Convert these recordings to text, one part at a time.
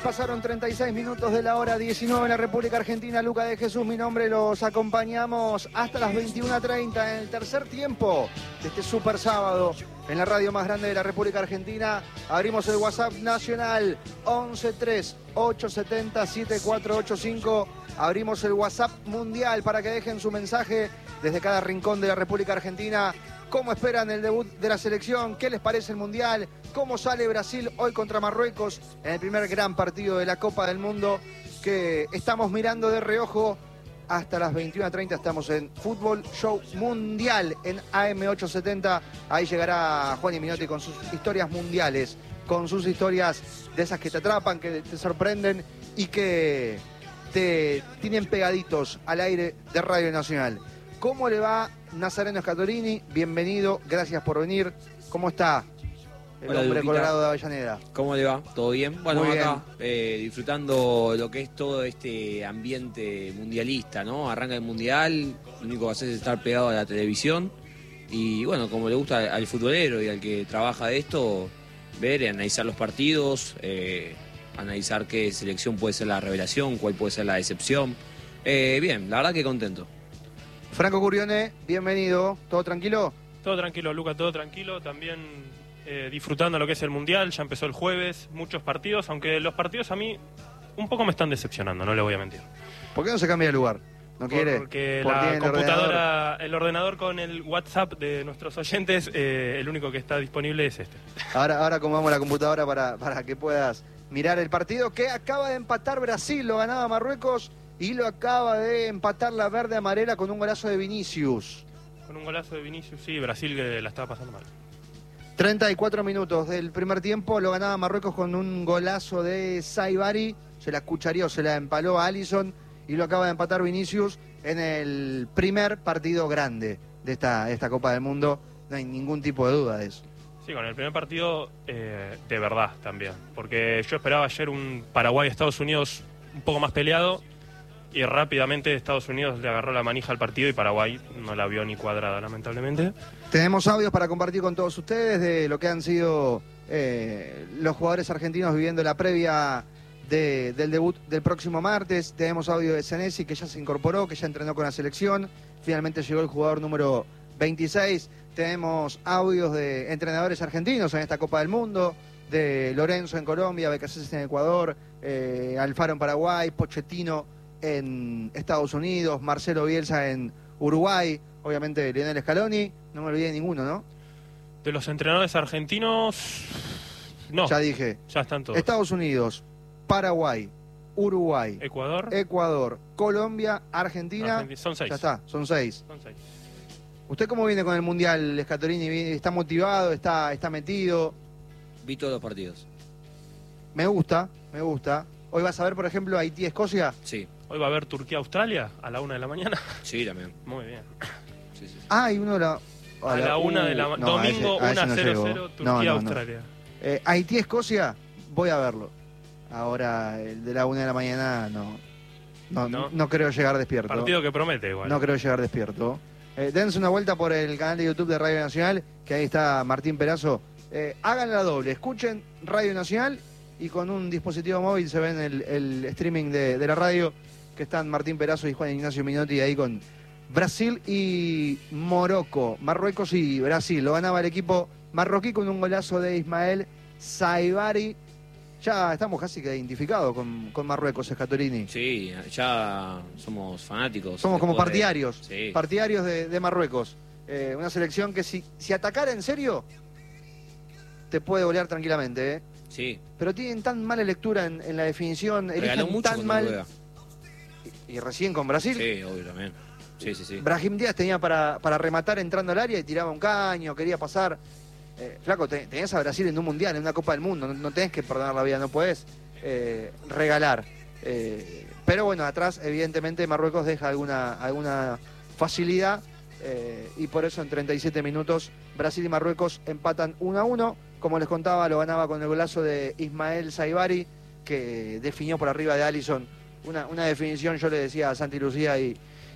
pasaron 36 minutos de la hora 19 en la República Argentina. Luca de Jesús, mi nombre, los acompañamos hasta las 21:30 en el tercer tiempo de este super sábado en la radio más grande de la República Argentina. Abrimos el WhatsApp nacional 1138707485. Abrimos el WhatsApp mundial para que dejen su mensaje desde cada rincón de la República Argentina. ¿Cómo esperan el debut de la selección? ¿Qué les parece el Mundial? ¿Cómo sale Brasil hoy contra Marruecos en el primer gran partido de la Copa del Mundo que estamos mirando de reojo? Hasta las 21:30 estamos en Fútbol Show Mundial en AM870. Ahí llegará Juan y Minotti con sus historias mundiales, con sus historias de esas que te atrapan, que te sorprenden y que te tienen pegaditos al aire de Radio Nacional. ¿Cómo le va Nazareno Scatorini? Bienvenido, gracias por venir. ¿Cómo está el hombre Luquita, colorado de Avellaneda? ¿Cómo le va? ¿Todo bien? Bueno, Muy acá disfrutando lo que es todo este ambiente mundialista, ¿no? Arranca el Mundial, lo único que hace es estar pegado a la televisión y bueno, como le gusta al futbolero y al que trabaja de esto, ver y analizar los partidos, analizar qué selección puede ser la revelación, cuál puede ser la decepción. Bien, la verdad que contento. Franco Curione, bienvenido. ¿Todo tranquilo? Todo tranquilo, Luca, todo tranquilo. También disfrutando lo que es el Mundial. Ya empezó el jueves, muchos partidos, aunque los partidos a mí un poco me están decepcionando, no le voy a mentir. ¿Por qué no se cambia de lugar? ¿No quiere? Porque ¿Por la tiene computadora, el ordenador con el WhatsApp de nuestros oyentes, el único que está disponible es este. Ahora acomodamos la computadora para que puedas mirar el partido que acaba de empatar Brasil, lo ganaba Marruecos y lo acaba de empatar la verde amarela con un golazo de Vinicius. Con un golazo de Vinicius, sí, Brasil que la estaba pasando mal. 34 minutos del primer tiempo, lo ganaba Marruecos con un golazo de Saibari, se la escucharía o se la empaló a Alisson y lo acaba de empatar Vinicius en el primer partido grande de esta Copa del Mundo, no hay ningún tipo de duda de eso. Sí, con el primer partido de verdad también, porque yo esperaba ayer un Paraguay-Estados Unidos un poco más peleado y rápidamente Estados Unidos le agarró la manija al partido y Paraguay no la vio ni cuadrada, lamentablemente. Tenemos audios para compartir con todos ustedes de lo que han sido los jugadores argentinos viviendo la previa del debut del próximo martes. Tenemos audio de Senesi, que ya se incorporó, que ya entrenó con la selección. Finalmente llegó el jugador número 26. Tenemos audios de entrenadores argentinos en esta Copa del Mundo, de Lorenzo en Colombia, Becasese en Ecuador, Alfaro en Paraguay, Pochettino en Estados Unidos, Marcelo Bielsa en Uruguay, obviamente Lionel Scaloni, no me olvidé de ninguno, ¿no? De los entrenadores argentinos, no. Ya dije. Ya están todos. Estados Unidos, Paraguay, Uruguay, Ecuador, Colombia, Argentina. Son 6. Ya está, son 6. Son 6. ¿Usted cómo viene con el Mundial, Scatorini? ¿Está motivado? ¿Está metido? Vi todos los partidos. Me gusta. Hoy vas a ver, por ejemplo, Haití-Escocia. Sí. Hoy va a haber Turquía-Australia a la 1 de la mañana. Sí, también. Muy bien. Sí, sí. Ah, y uno de la... A la 1 de la mañana. Domingo 1-0-0, Turquía-Australia. Haití-Escocia, voy a verlo. Ahora, el de la 1 de la mañana, no creo llegar despierto. Partido que promete igual. No creo llegar despierto. Dense una vuelta por el canal de YouTube de Radio Nacional, que ahí está Martín Perazo. Hagan la doble, escuchen Radio Nacional y con un dispositivo móvil se ven el streaming de la radio, que están Martín Perazo y Juan Ignacio Minotti ahí con Brasil y Marruecos y Brasil. Lo ganaba el equipo marroquí con un golazo de Ismael Saibari. Ya estamos casi que identificados con Marruecos, Scatorini. Sí, ya somos fanáticos. Somos como partidarios, Sí. partidarios de Marruecos. Una selección que si atacara en serio, te puede golear tranquilamente, ¿eh? Sí. Pero tienen tan mala lectura en la definición, Regaló eligen mucho tan con mal. Noruega. Y recién con Brasil. Sí, obvio también. Sí. Brahim Díaz tenía para rematar entrando al área y tiraba un caño, quería pasar. Flaco, tenés a Brasil en un mundial, en una Copa del Mundo, no tenés que perdonar la vida, no podés regalar. Pero bueno, atrás evidentemente Marruecos deja alguna facilidad y por eso en 37 minutos Brasil y Marruecos empatan 1-1. Como les contaba, lo ganaba con el golazo de Ismael Saibari, que definió por arriba de Alisson. Una definición, yo le decía a Santi Lucía y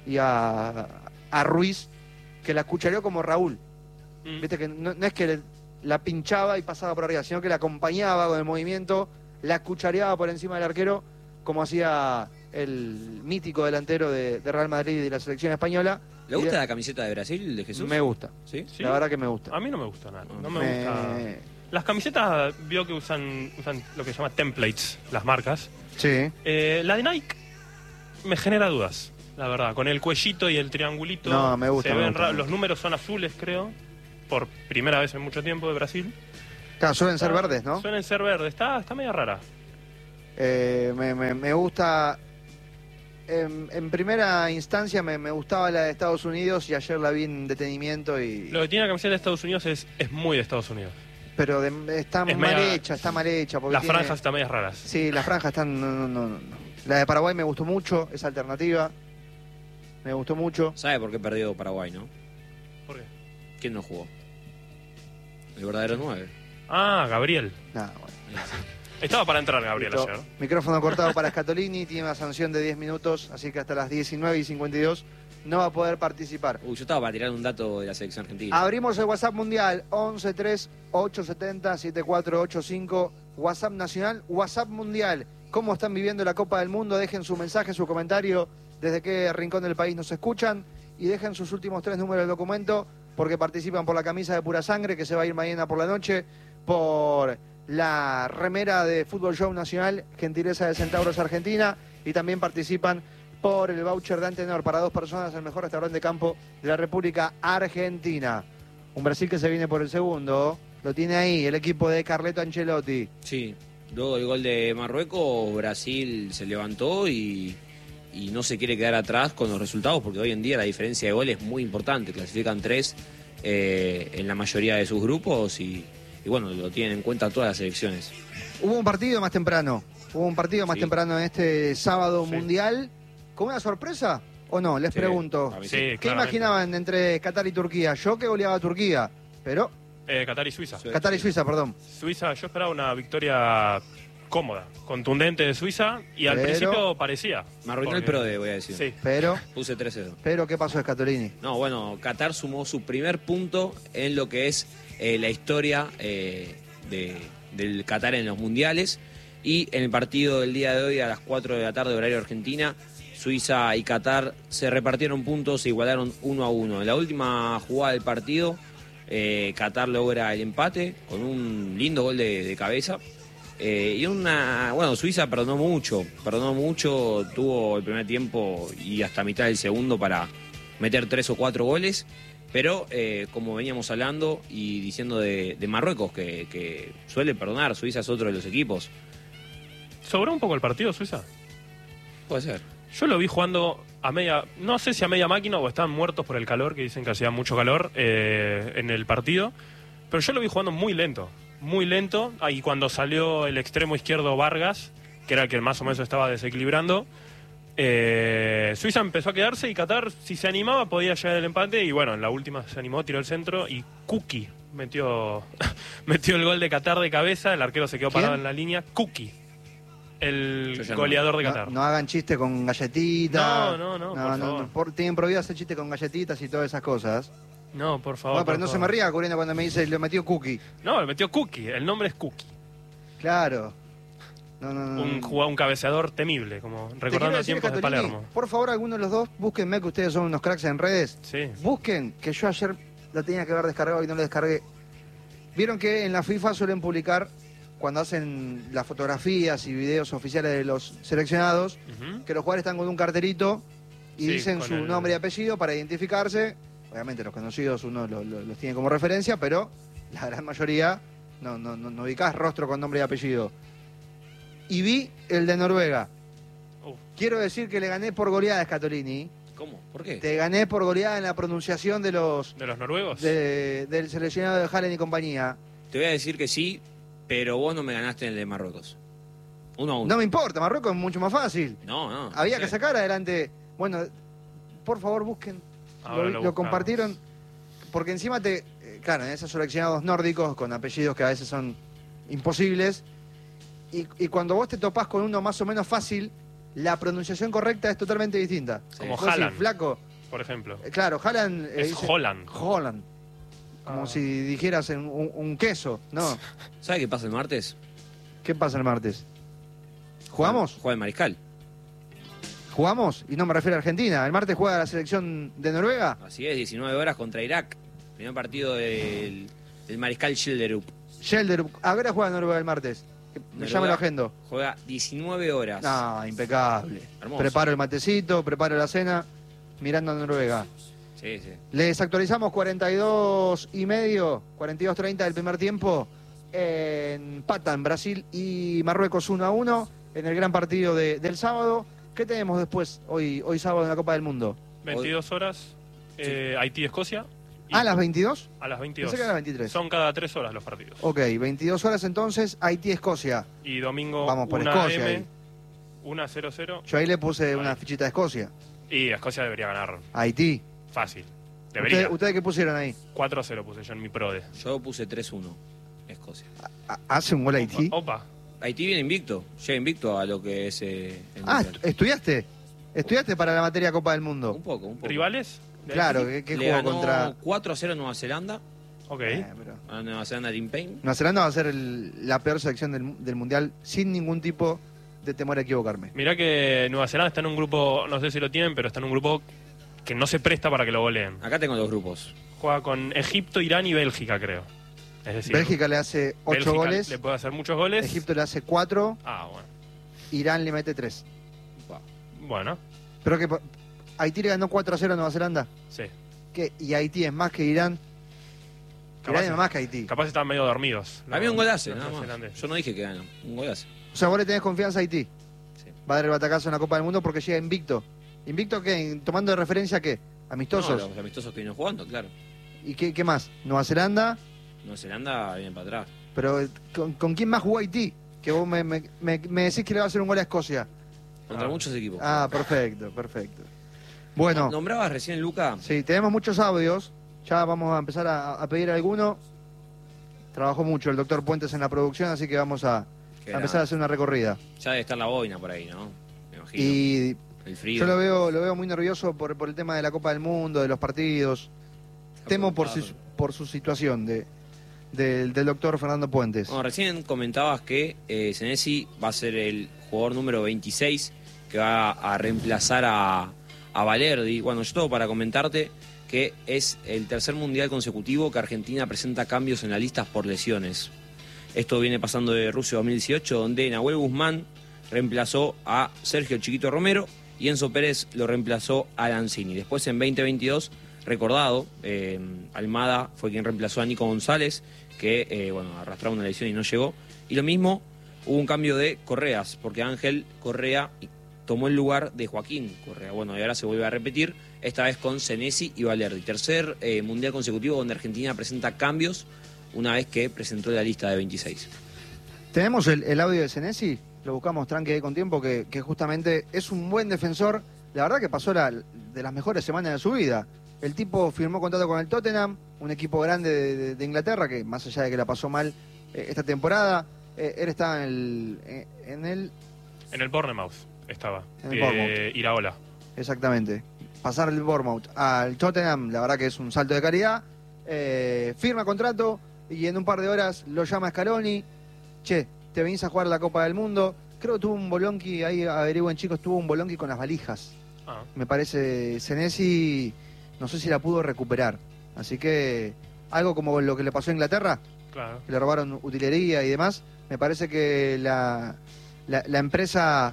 a Ruiz, que la cuchareó como Raúl. Viste que no es que la pinchaba y pasaba por arriba, sino que la acompañaba con el movimiento, la cuchareaba por encima del arquero, como hacía el mítico delantero de Real Madrid y de la selección española. ¿Le gusta la camiseta de Brasil, de Jesús? Me gusta. ¿Sí? ¿Sí? La verdad que me gusta. A mí no me gusta nada. No me gusta. Las camisetas veo que usan lo que se llama templates, las marcas. Sí. La de Nike me genera dudas, la verdad. Con el cuellito y el triangulito. No, me gusta. Se me ven gusta, raros. me Los gusta. números son azules, creo. Por primera vez en mucho tiempo de Brasil. Claro, suelen ser verdes, ¿no? Suelen ser verdes. Está media rara. Me gusta. En primera instancia me gustaba la de Estados Unidos y ayer la vi en detenimiento y. Lo que tiene la camiseta de Estados Unidos es muy de Estados Unidos. Pero está Es mal media- hecha, está mal hecha. Porque Las tiene- franjas están medias raras. Sí, las franjas están. No. La de Paraguay me gustó mucho, esa alternativa. Me gustó mucho. ¿Sabe por qué perdió Paraguay, no? ¿Por qué? ¿Quién no jugó? El verdadero 9. Ah, Gabriel. Nada, bueno. Estaba para entrar Gabriel Listo. ayer. Micrófono cortado para Scatolini, tiene una sanción de 10 minutos, así que hasta las 19:52 no va a poder participar. Uy, yo estaba para tirar un dato de la selección argentina. Abrimos el WhatsApp mundial 1138707485, WhatsApp nacional, WhatsApp mundial. ¿Cómo están viviendo la Copa del Mundo? Dejen su mensaje, su comentario, desde qué rincón del país nos escuchan y dejen sus últimos 3 números del documento porque participan por la camisa de Pura Sangre que se va a ir mañana por la noche, por la remera de Fútbol Show Nacional, gentileza de Centauros Argentina, y también participan por el voucher de Antenor para 2 personas, el mejor restaurante de campo de la República Argentina. Un Brasil que se viene por el segundo, lo tiene ahí el equipo de Carleto Ancelotti. Sí, luego del gol de Marruecos, Brasil se levantó y no se quiere quedar atrás con los resultados porque hoy en día la diferencia de goles es muy importante. Clasifican 3 en la mayoría de sus grupos y bueno, lo tienen en cuenta todas las selecciones. Hubo un partido más temprano, Sí. en este sábado Sí. mundial, ¿con una sorpresa o no? Les Sí, pregunto. a mí Sí, ¿Qué claramente. imaginaban entre Qatar y Turquía? Yo que goleaba a Turquía, pero... Qatar y Suiza. Sí. Qatar y Suiza, perdón. Suiza, yo esperaba una victoria cómoda, contundente de Suiza y al Pero- principio parecía. Me arruinó el Porque- PRODE, voy a decir. Sí. Pero, Puse 3-0. ¿qué pasó, Scatolini? No, bueno, Qatar sumó su primer punto en lo que es la historia del Qatar en los mundiales. Y en el partido del día de hoy, a las 4 de la tarde, horario Argentina, Suiza y Qatar se repartieron puntos, se igualaron 1-1. En la última jugada del partido, Qatar logra el empate con un lindo gol de cabeza. Bueno, Suiza perdonó mucho, tuvo el primer tiempo y hasta mitad del segundo para meter 3 o 4 goles, pero como veníamos hablando y diciendo de Marruecos, que suele perdonar, Suiza es otro de los equipos. ¿Sobró un poco el partido Suiza? Puede ser. Yo lo vi jugando a media, no sé si a media máquina o estaban muertos por el calor, que dicen que hacía mucho calor en el partido, pero yo lo vi jugando muy lento. Y cuando salió el extremo izquierdo Vargas, que era el que más o menos estaba desequilibrando, Suiza empezó a quedarse y Qatar, si se animaba, podía llegar al empate. Y bueno, en la última se animó, tiró el centro y Kuki metió el gol de Qatar de cabeza. El arquero se quedó ¿Quién? parado en la línea. Kuki, el Yo ya no. goleador de Qatar. No hagan chiste con galletitas. No, por favor. Tienen prohibido hacer chiste con galletitas y todas esas cosas. No, por favor. Bueno, pero por no se favor. me ría, Corina, cuando me dice le metió Cookie. No, le metió Kuki. El nombre es Kuki. Claro. No. Un cabeceador temible, como Te recordando quiero decir, tiempos de Scatolini, Palermo. por favor, alguno de los dos, búsquenme que ustedes son unos cracks en redes. Sí. Busquen, que yo ayer la tenía que haber descargado y no la descargué. Vieron que en la FIFA suelen publicar, cuando hacen las fotografías y videos oficiales de los seleccionados, Ujú. que los jugadores están con un carterito y Sí, dicen con su el- nombre y apellido para identificarse. Obviamente los conocidos uno los tiene como referencia, pero la gran mayoría no ubicás rostro con nombre y apellido. Y vi el de Noruega. Quiero decir que le gané por goleada a Scatolini. ¿Cómo? ¿Por qué? Te gané por goleada en la pronunciación de los ¿De los noruegos? del seleccionado de Haaland y compañía. Te voy a decir que sí, pero vos no me ganaste en el de Marruecos. 1-1. No me importa, Marruecos es mucho más fácil. No. Había no que sé. sacar adelante. Bueno, por favor busquen. Ahora lo Lo buscamos. compartieron. Porque encima claro, en esos seleccionados nórdicos con apellidos que a veces son imposibles. Y cuando vos te topás con uno más o menos fácil, la pronunciación correcta es totalmente distinta. Como Vos decís, Haaland. flaco. Por ejemplo. Claro, Haaland. Es dice- Holland. Holland. Como Ah. si dijeras un queso. No. ¿Sabe qué pasa el martes? ¿Qué pasa el martes? ¿Jugamos? Juega el Mariscal. ¿Jugamos? Y no me refiero a Argentina. El martes juega la selección de Noruega. Así es, 19 horas contra Irak. Primer partido del Mariscal Schilderup. Schelderup. ¿A qué hora juega Noruega el martes? Ya me lo agendo. Juega 19 horas. No, impecable. Hermoso. Preparo el matecito, preparo la cena, mirando a Noruega. Sí, sí. Les actualizamos 42:30 del primer tiempo. Empatan Brasil y Marruecos 1-1 en el gran partido del sábado. ¿Qué tenemos después, hoy sábado, en la Copa del Mundo? 22 horas, Haití-Escocia. ¿A las 22? A las 22. Pensé que era a las 23. Son cada 3 horas los partidos. Ok, 22 horas entonces, Haití-Escocia. Y domingo Vamos por 1 Escocia AM, ahí. 1-0-0. Yo ahí le puse una fichita de Escocia. Y Escocia debería ganar. Haití. Fácil. Debería. ¿Ustedes qué pusieron ahí? 4-0 puse yo en mi prode. Yo puse 3-1, Escocia. ¿Hace un gol Haití? Opa. Haití viene invicto, llega invicto a lo que es el Mundial. ¿Estudiaste? ¿Estudiaste para la materia Copa del Mundo? Un poco. ¿Rivales? ¿De Claro, Haití? ¿qué Le jugó ganó contra...? 4-0 a Nueva Zelanda. Ok. Pero... A Nueva Zelanda Team Payne. Nueva Zelanda va a ser la peor selección del Mundial sin ningún tipo de temor a equivocarme. Mirá que Nueva Zelanda está en un grupo, no sé si lo tienen, pero está en un grupo que no se presta para que lo goleen. Acá tengo los grupos. Juega con Egipto, Irán y Bélgica, creo. Es decir, Bélgica le hace 8 Bélgica goles, le puede hacer muchos goles. Egipto le hace 4, Ah, bueno. Irán le mete 3. Bueno, Pero que Haití le ganó 4-0 a Nueva Zelanda. sí. ¿Qué? ¿Y Haití es más que Irán? Capaz Irán es más que Haití. Capaz estaban medio dormidos. Había un golazo, los nada más. neozelandeses. Yo no dije que gana. Un golazo. O sea, vos le tenés confianza a Haití. Sí. Va a dar el batacazo en la Copa del Mundo porque llega invicto. ¿Invicto qué? ¿Tomando de referencia qué? ¿Amistosos? No, los amistosos que vino jugando, claro. ¿Y qué más? ¿Nueva Zelanda? Nueva Zelanda viene para atrás. Pero ¿con quién más jugó Haití? Que vos me decís que le va a hacer un gol a Escocia. Contra Ah. muchos equipos. Ah, perfecto, perfecto. Bueno, Nombrabas recién, Luca. sí, tenemos muchos audios. Ya vamos a empezar a pedir alguno. Trabajó mucho el doctor Puentes en la producción, así que vamos a empezar a hacer una recorrida. Ya debe estar la boina por ahí, ¿no? Me imagino. Y El frío. yo lo veo muy nervioso por el tema de la Copa del Mundo, de los partidos. Temo por su situación del doctor Fernando Puentes. Bueno, recién comentabas que Senesi va a ser el jugador número 26 que va a reemplazar a Valerdi. Bueno, yo todo para comentarte que es el tercer mundial consecutivo que Argentina presenta cambios en las listas por lesiones. Esto viene pasando de Rusia 2018, donde Nahuel Guzmán reemplazó a Sergio Chiquito Romero y Enzo Pérez lo reemplazó a Lanzini. Después en 2022, recordado, Almada fue quien reemplazó a Nico González, que arrastraba una lesión y no llegó. Y lo mismo, hubo un cambio de Correas, porque Ángel Correa tomó el lugar de Joaquín Correa. Bueno, y ahora se vuelve a repetir, esta vez con Senesi y Valerdi. Tercer mundial consecutivo donde Argentina presenta cambios una vez que presentó la lista de 26. Tenemos el audio de Senesi, lo buscamos tranqui ahí con tiempo, que justamente es un buen defensor. La verdad que pasó de las mejores semanas de su vida. El tipo firmó contrato con el Tottenham, un equipo grande de Inglaterra, que más allá de que la pasó mal esta temporada, él estaba en el Bournemouth estaba. En el Bournemouth. Iraola. Exactamente. Pasar del Bournemouth al Tottenham, la verdad que es un salto de calidad. Firma contrato y en un par de horas lo llama Scaloni. Che, te venís a jugar la Copa del Mundo. Creo que tuvo un bolonqui, ahí averigüen chicos, tuvo un bolonqui con las valijas. Ah. Me parece, Senesi, no sé si la pudo recuperar. Así que algo como lo que le pasó a Inglaterra, Claro. que le robaron utilería y demás. Me parece que la empresa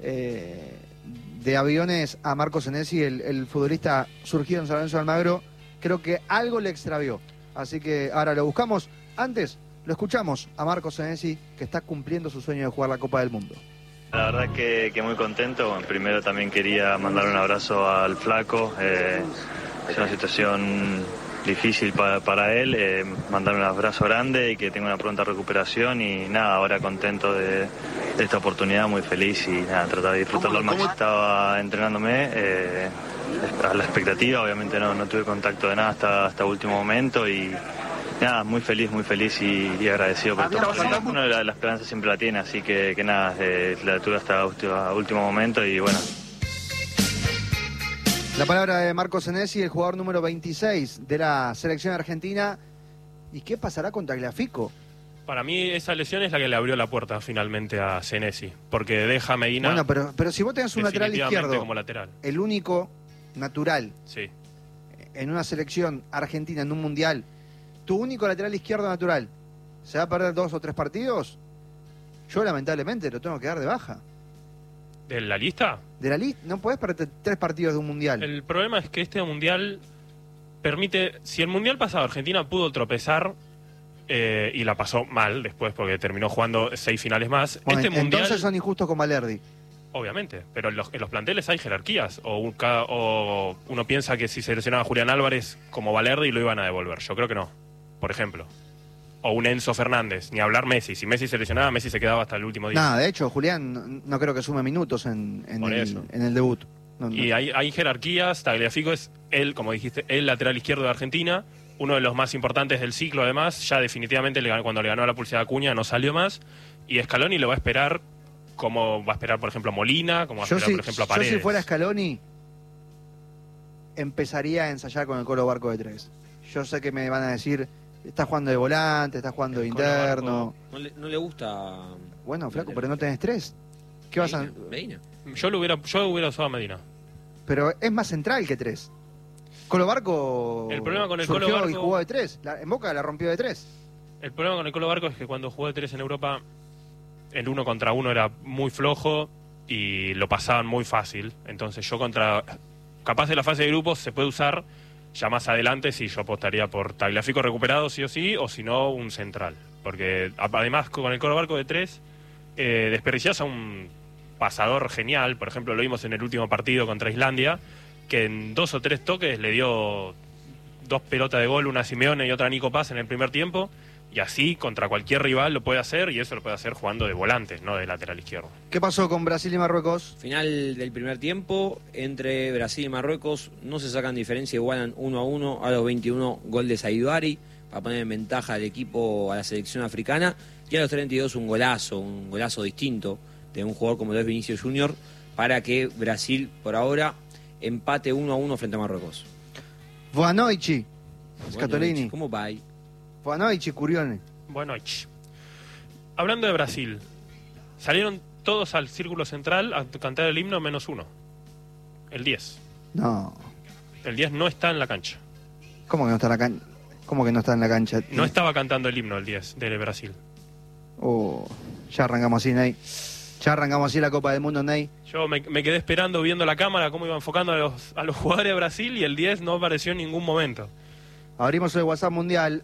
de aviones a Marco Senesi, el futbolista surgido en San Lorenzo de Almagro, creo que algo le extravió. Así que ahora lo buscamos. Antes lo escuchamos a Marco Senesi, que está cumpliendo su sueño de jugar la Copa del Mundo. La verdad que muy contento. Primero también quería mandar un abrazo al Flaco. Es una situación difícil para él. Mandarle un abrazo grande y que tenga una pronta recuperación. Y nada, ahora contento de esta oportunidad, muy feliz y nada, tratar de disfrutarlo al máximo. Estaba entrenándome a la expectativa. Obviamente no tuve contacto de nada hasta último momento y nada, muy feliz y agradecido por todo. Uno la esperanza siempre la tiene, así que nada, la tuve hasta último momento y bueno. La palabra de Marco Senesi, el jugador número 26 de la selección argentina. ¿Y qué pasará con Tagliafico? Para mí esa lesión es la que le abrió la puerta finalmente a Senesi, porque deja a Medina. Bueno, pero si vos tenés un lateral izquierdo, como lateral. el único natural Sí. en una selección argentina, en un mundial, tu único lateral izquierdo natural, ¿se va a perder 2 o 3 partidos? Yo lamentablemente lo tengo que dar de baja. ¿De la lista? De la lista, no podés perder 3 partidos de un mundial. El problema es que este mundial permite. Si el mundial pasado Argentina pudo tropezar y la pasó mal después porque terminó jugando 6 finales más. Bueno, este mundial. entonces son injustos con Valerdi. Obviamente, pero en los planteles hay jerarquías. O uno piensa que si se lesionaba a Julián Álvarez como Valerdi lo iban a devolver. Yo creo que no, por ejemplo. O un Enzo Fernández, ni hablar Messi. Si Messi se lesionaba, Messi se quedaba hasta el último día. Nada, de hecho, Julián no creo que sume minutos en el debut. No. Y hay jerarquías. Tagliafico es él, como dijiste, el lateral izquierdo de Argentina, uno de los más importantes del ciclo además. Ya definitivamente cuando le ganó a la Pulsada Acuña no salió más. Y Scaloni lo va a esperar como va a esperar, por ejemplo, a Molina, como va a esperar, por ejemplo, a Paredes. Yo si fuera Scaloni, empezaría a ensayar con el Colo Barco de 3. Yo sé que me van a decir, está jugando de volante, está jugando de interno. No le gusta. Bueno, flaco, pero no tenés 3. ¿Qué vas a...? Medina. Yo hubiera usado a Medina. Pero es más central que 3. Colo Barco el problema con el surgió Colo Barco, y jugó de 3. En Boca la rompió de 3. El problema con el Colo Barco es que cuando jugó de 3 en Europa, el 1 contra 1 era muy flojo y lo pasaban muy fácil. Entonces capaz de la fase de grupos se puede usar ya más adelante, si yo apostaría por Tagliafico recuperado sí o si no un central. Porque además con el Colo Barco de 3 desperdiciás a un pasador genial. Por ejemplo, lo vimos en el último partido contra Islandia, que en 2 o 3 toques le dio 2 pelotas de gol, una a Simeone y otra a Nico Paz en el primer tiempo. Y así contra cualquier rival lo puede hacer, y eso lo puede hacer jugando de volante, no de lateral izquierdo. ¿Qué pasó con Brasil y Marruecos? Final del primer tiempo entre Brasil y Marruecos. No se sacan diferencia, igualan 1-1 a los 21, gol de Saidouari para poner en ventaja al equipo, a la selección africana. Y a los 32 un golazo distinto de un jugador como lo es Vinicius Junior, para que Brasil por ahora empate 1-1 frente a Marruecos. Boa noite, Scatolini. ¿Cómo va ahí? Boa noite, Curione. Bueno, hablando de Brasil, salieron todos al círculo central a cantar el himno menos uno. El 10. No. El 10 no está en la cancha. ¿Cómo que no está en la cancha? ¿Cómo que no está en la cancha? No estaba cantando el himno el 10 de Brasil. Ya arrancamos así, Ney. Ya arrancamos así la Copa del Mundo, Ney. Yo me quedé esperando, viendo la cámara, cómo iba enfocando a los jugadores de Brasil, y el 10 no apareció en ningún momento. Abrimos el WhatsApp mundial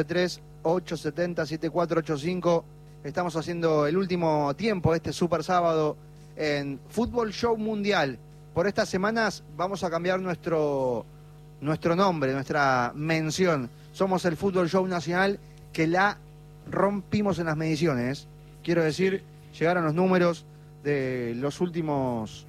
1138707485. Estamos haciendo el último tiempo de este super sábado en Fútbol Show Mundial. Por estas semanas vamos a cambiar nuestro nombre, nuestra mención. Somos el Fútbol Show Nacional, que la rompimos en las mediciones. Quiero decir, llegaron los números de los últimos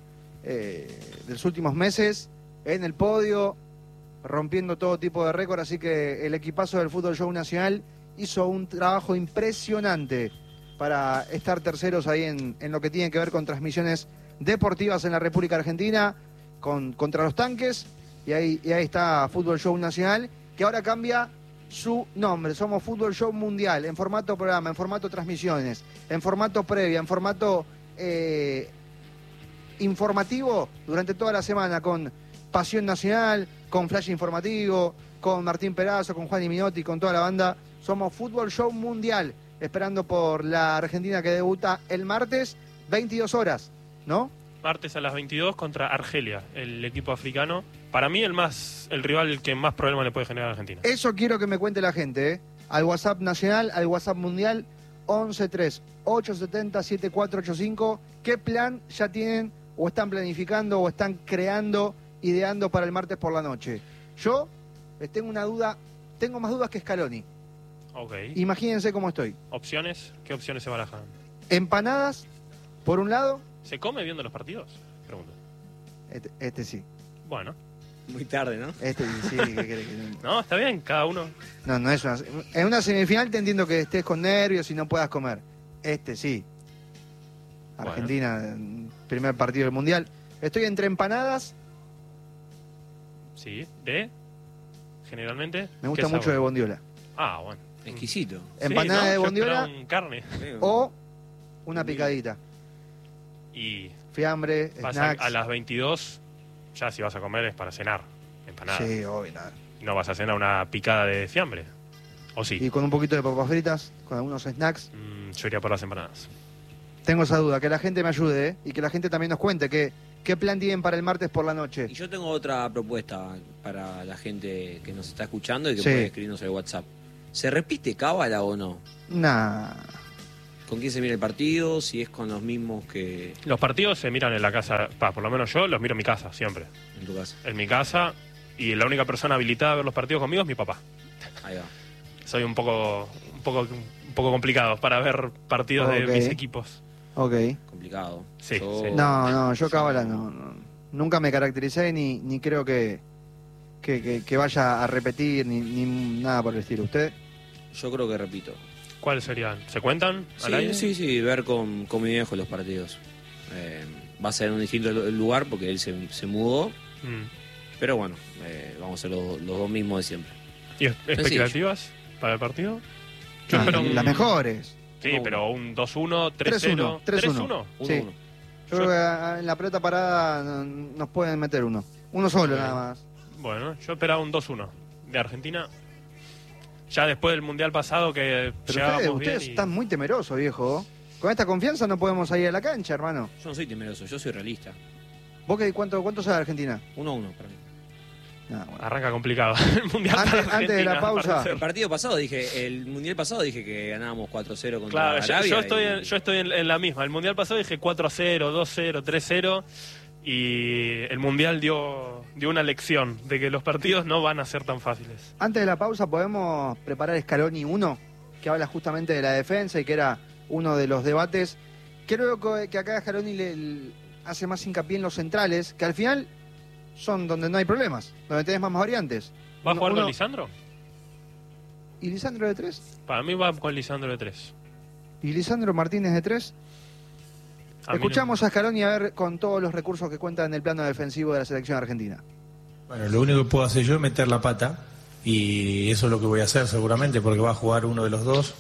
meses en el podio, rompiendo todo tipo de récord, así que el equipazo del Fútbol Show Nacional hizo un trabajo impresionante para estar terceros ahí en lo que tiene que ver con transmisiones deportivas en la República Argentina, contra los tanques, y ahí está Fútbol Show Nacional, que ahora cambia su nombre. Somos Fútbol Show Mundial, en formato programa, en formato transmisiones, en formato previa, en formato informativo durante toda la semana, con Pasión Nacional, con Flash Informativo, con Martín Perazo, con Juan y Minotti, con toda la banda. Somos Fútbol Show Mundial, esperando por la Argentina, que debuta el martes, 22 horas, ¿no? Martes a las 22 contra Argelia, el equipo africano. Para mí el rival que más problemas le puede generar a Argentina. Eso quiero que me cuente la gente, ¿eh? Al WhatsApp nacional, al WhatsApp mundial, 113-870-7485. ¿Qué plan ya tienen o están planificando o están creando, ideando para el martes por la noche? Yo tengo una duda, tengo más dudas que Scaloni. Ok. Imagínense cómo estoy. ¿Opciones? ¿Qué opciones se barajan? Empanadas, por un lado. ¿Se come viendo los partidos? Pregunto. Este sí. Bueno. Muy tarde, ¿no? Este sí. No, está bien, cada uno. No es una... En una semifinal te entiendo que estés con nervios y no puedas comer. Este sí. Argentina, bueno. Primer partido del Mundial. Estoy entre empanadas. Sí, generalmente. Me gusta mucho de bondiola. Ah, bueno. Exquisito. Empanada Sí, ¿no? de Yo bondiola esperaba un carne. o una picadita. Y Fiambre, vas snacks. a las 22, ya si vas a comer es para cenar, empanada. Sí, obvio, nada. No vas a cenar una picada de fiambre. ¿O sí? Y con un poquito de papas fritas, con algunos snacks. Yo iría por las empanadas. Tengo esa duda, que la gente me ayude, ¿eh? Y que la gente también nos cuente qué plan tienen para el martes por la noche. Y yo tengo otra propuesta para la gente que nos está escuchando y que Sí. puede escribirnos al WhatsApp. ¿Se repite cábala o no? Nah. ¿Con quién se mira el partido? Si es con los mismos que Los partidos se miran en la casa, por lo menos yo los miro en mi casa, siempre. en tu casa. En mi casa, y la única persona habilitada a ver los partidos conmigo es mi papá. Ahí va. Soy un poco complicado para ver partidos de Ok. mis equipos. Ok. Complicado. Sí, Yo- sí. No, yo yo cábala no. no. Nunca me caractericé ni creo que vaya a repetir ni nada por el estilo. ¿Usted? Yo creo que repito. ¿Cuáles serían? ¿Se cuentan al aire? Sí, ver con mi viejo los partidos. Va a ser en un distinto lugar porque él se mudó, Mm. pero bueno, vamos a ser los dos mismos de siempre. ¿Y expectativas para el partido? Yo Ah, espero un... Las mejores. Sí, 1-1. pero un 2-1, 3-0. 3-1. 1-1. Sí. Yo creo que en la pelota parada nos pueden meter uno. Uno solo Ok. nada más. Bueno, yo esperaba un 2-1 de Argentina. Ya después del Mundial pasado que Pero llegábamos ustedes bien y- están muy temerosos, viejo. Con esta confianza no podemos salir a la cancha, hermano. Yo no soy temeroso, yo soy realista. ¿Vos cuánto sabe Argentina? 1-1 para mí. Nah, bueno. Arranca complicado el Mundial Antes- para antes de la Argentina, pausa. parece. El partido pasado el mundial pasado dije que ganábamos 4-0 contra Claro, Arabia. yo estoy en la misma. El Mundial pasado dije 4-0, 2-0, 3-0 y el Mundial dio una lección de que los partidos no van a ser tan fáciles. Antes de la pausa podemos preparar Scaloni 1, que habla justamente de la defensa y que era uno de los debates. Creo que acá Scaloni le hace más hincapié en los centrales, que al final son donde no hay problemas, donde tenés más variantes. ¿Va a jugar con Uno- Lisandro? ¿Y Lisandro de 3? Para mí va con Lisandro de 3. ¿Y Lisandro Martínez de 3? Escuchamos a Scaloni a ver con todos los recursos que cuenta en el plano defensivo de la selección argentina. Bueno, lo único que puedo hacer yo es meter la pata y eso es lo que voy a hacer seguramente porque va a jugar uno de los dos.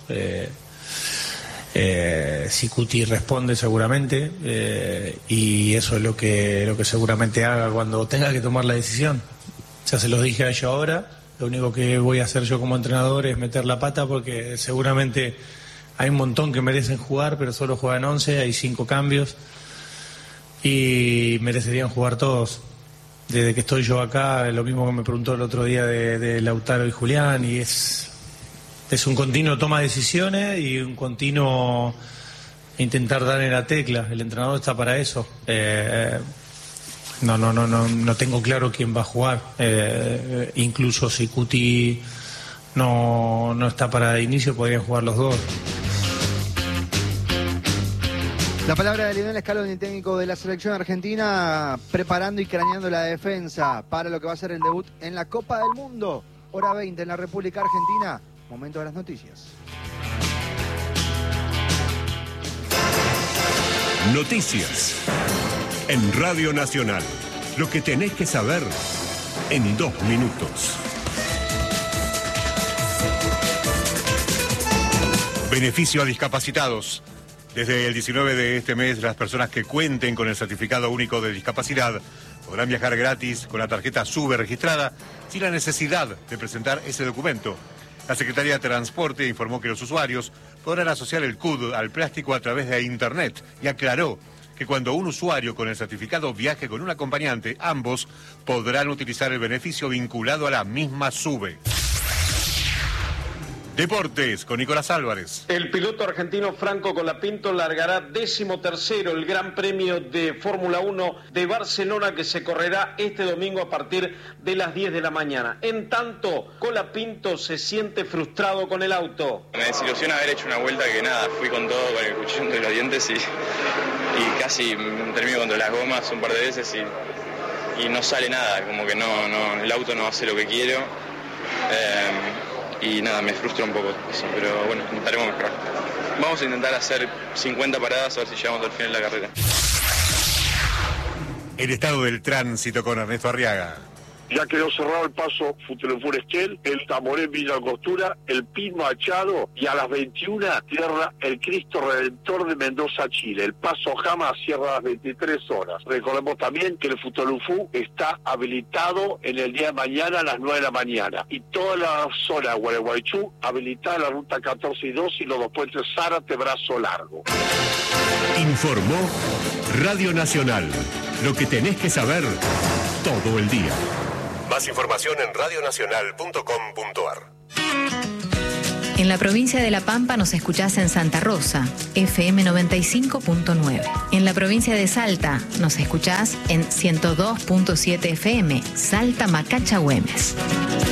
Si Cuti responde seguramente y eso es lo que seguramente haga cuando tenga que tomar la decisión. Ya se los dije a ellos ahora, lo único que voy a hacer yo como entrenador es meter la pata porque seguramente hay un montón que merecen jugar pero solo juegan 11, hay 5 cambios y merecerían jugar todos. Desde que estoy yo acá, lo mismo que me preguntó el otro día de Lautaro y Julián, y es un continuo toma de decisiones y un continuo intentar dar en la tecla. El entrenador está para eso. No tengo claro quién va a jugar. Incluso si Cuti no está para el inicio, podrían jugar los dos. La palabra de Lionel Scaloni, técnico de la selección argentina, preparando y craneando la defensa para lo que va a ser el debut en la Copa del Mundo. Hora 20 en la República Argentina. Momento de las noticias. Noticias. En Radio Nacional. Lo que tenés que saber en 2 minutos. Beneficio a discapacitados. Desde el 19 de este mes, las personas que cuenten con el certificado único de discapacidad podrán viajar gratis con la tarjeta SUBE registrada sin la necesidad de presentar ese documento. La Secretaría de Transporte informó que los usuarios podrán asociar el CUD al plástico a través de Internet y aclaró que cuando un usuario con el certificado viaje con un acompañante, ambos podrán utilizar el beneficio vinculado a la misma SUBE. Deportes con Nicolás Álvarez. El piloto argentino Franco Colapinto largará 13º el Gran Premio de Fórmula 1 de Barcelona que se correrá este domingo a partir de las 10 de la mañana. En tanto, Colapinto se siente frustrado con el auto. Me desilusiona haber hecho una vuelta que nada, fui con todo, con el cuchillo entre los dientes y casi termino contra las gomas un par de veces y no sale nada, como que el auto no hace lo que quiero. Y nada, me frustra un poco eso, pero bueno, intentaremos mejorar. Vamos a intentar hacer 50 paradas a ver si llegamos al final de la carrera. El estado del tránsito con Ernesto Arriaga. Ya quedó cerrado el paso Futelefur Esquel, el Tamoré Villa Angostura, el Pin Machado y a las 21 cierra el Cristo Redentor de Mendoza, Chile. El paso Jama cierra a las 23 horas. Recordemos también que el Futelefú está habilitado en el día de mañana a las 9 de la mañana. Y toda la zona de Gualeguaychú habilitada en la ruta 14 y 2 y los dos puentes Zárate, Brazo Largo. Informó Radio Nacional. Lo que tenés que saber todo el día. Más información en radionacional.com.ar. En la provincia de La Pampa nos escuchás en Santa Rosa, FM 95.9. En la provincia de Salta nos escuchás en 102.7 FM, Salta Macacha Güemes.